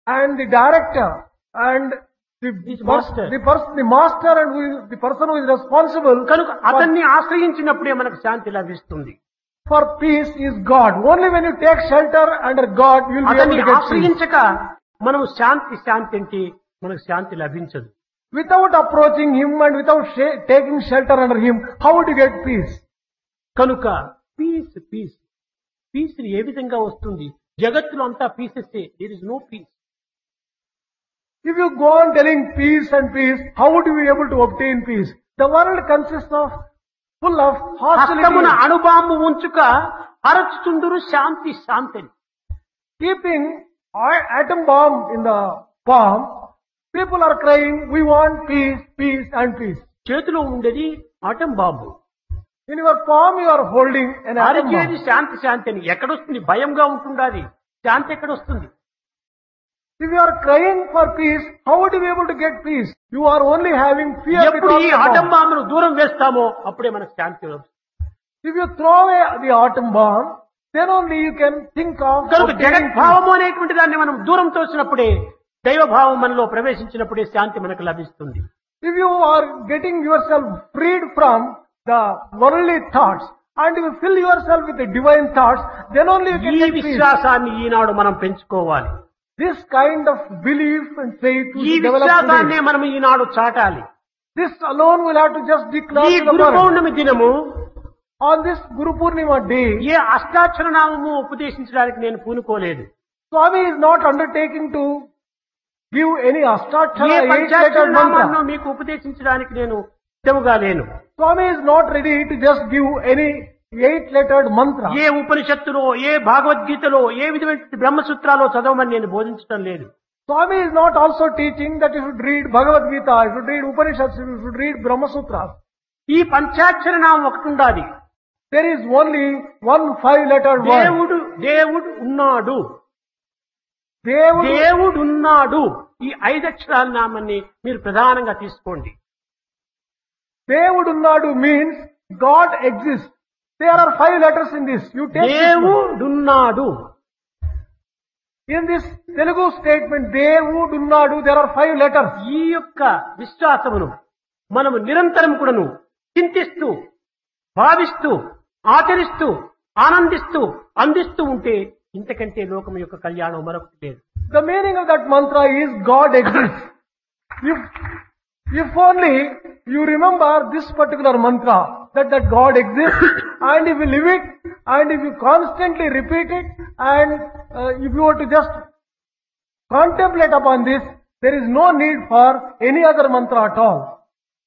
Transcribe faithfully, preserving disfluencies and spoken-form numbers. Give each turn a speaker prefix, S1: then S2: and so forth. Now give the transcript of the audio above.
S1: and the director and the
S2: His
S1: pers-
S2: master.
S1: the person, the master and who is, the person who is responsible
S2: కనుక అతన్ని ఆశ్రయించినప్పుడే మనకు శాంతి లభిస్తుంది.
S1: for peace is God. Only when you take shelter under God, you will be able
S2: అతన్ని
S1: to get peace.
S2: ఆశ్రయించక మనము శాంతి శాంతి అంటే మనకు శాంతి లభించదు.
S1: Without approaching Him and without sh- taking shelter under Him, how would you get peace?
S2: కనుక piece piece piece ఏ విధంగా వస్తుంది? జగత్తులో అంతా pieces. There is no piece.
S1: If you go on telling peace and peace, how would you be able to obtain peace? The world consists of full of
S2: హస్తమున
S1: hostility.
S2: అణుబాంబు ఉంచుక అరచుచుండురు శాంతి శాంతిని.
S1: Keeping a- atom bomb in the palm, people are crying, we want peace, peace and peace.
S2: చేతిలో ఉండేది atom bomb.
S1: In your palm you are holding an atom
S2: అరిచేది
S1: bomb.
S2: శాంతి శాంతి అని. ఎక్కడొస్తుంది? భయంగా ఉంటుండాలి. శాంతి ఎక్కడొస్తుంది?
S1: If you are crying for peace, how would you be able to get peace? You are only having fear
S2: ఎప్పుడు
S1: because
S2: ఈ
S1: of the
S2: atom
S1: bomb.
S2: బాంబును దూరం వేస్తామో అప్పుడే మనకు శాంతి వస్తుంది.
S1: If you throw away the atom bomb, then only you can think of
S2: కనుక
S1: obtaining peace.
S2: జగద్భావము అనేటువంటి దాన్ని మనం దూరం తోసినప్పుడే, దైవభావం మనలో ప్రవేశించినప్పుడే శాంతి మనకు లభిస్తుంది.
S1: If you are getting yourself freed from the worldly thoughts and you fill yourself with the divine thoughts, then only you can
S2: ఈ
S1: get peace.
S2: విశ్వాసాన్ని ఈనాడు మనం పెంచుకోవాలి.
S1: This kind of belief and faith
S2: ఈ
S1: will develop
S2: విశ్వాసాన్ని
S1: today.
S2: మనం ఈనాడు చాటాలి.
S1: This alone will have to just declare
S2: ఈ
S1: to the
S2: Guru
S1: world.
S2: పౌర్ణమి దినము
S1: On this Guru Purnima day,
S2: ఏ అష్టాక్షర నామము ఉపదేశించడానికి నేను పూనుకోలేదు.
S1: Swami is not undertaking to give any
S2: A
S1: Ashtachara
S2: పంచాక్షర
S1: eight-lettered
S2: నామాన్ని
S1: mantra.
S2: మీకు ఉపదేశించడానికి నేను సిద్ధముగా లేను.
S1: Swami is not ready to just give any eight-lettered mantra.
S2: ఏ ఉపనిషత్తులో, ఏ భగవద్గీతలో, ఏ విధమైన బ్రహ్మసూత్రాలో చదవమని నేను బోధించడం లేదు.
S1: Swami is not also teaching that you should read Bhagavad Gita, you should read Upanishads, you should read Brahma Sutras.
S2: ఈ పంచాక్షర నామం ఒకటి ఉండాలి.
S1: There is only one five-lettered word.
S2: దేవుడు దేవుడు ఉన్నాడు.
S1: Devudu.
S2: దేవుడున్నాడు. ఈ ఐదక్షరాల నామాన్ని మీరు ప్రధానంగా తీసుకోండి.
S1: Devudunnadu means God exists. There are five letters in this. You take this one.
S2: దేవుడున్నాడు.
S1: In this Telugu statement, Devudunnadu, there are five letters.
S2: ఈ యొక్క విశ్వాసమును మనము నిరంతరం కూడాను చింతిస్తూ, భావిస్తూ, ఆచరిస్తూ, ఆనందిస్తూ, అందిస్తూ ఉంటే ఇంతకంటే లోకం యొక్క కళ్యాణం మరొకటి లేదు.
S1: The meaning of that mantra is God exists. If, if only you remember this particular mantra, that, that God exists, and if you live it, and if you constantly repeat it, and uh, if you were to just contemplate upon this, there is no need for any other mantra at all.